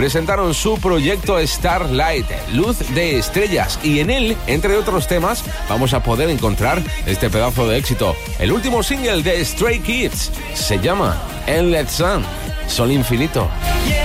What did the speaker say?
presentaron su proyecto Starlight, Luz de Estrellas, y en él, entre otros temas, vamos a poder encontrar este pedazo de éxito. El último single de Stray Kids se llama Endless Sun, Sol Infinito. Yeah.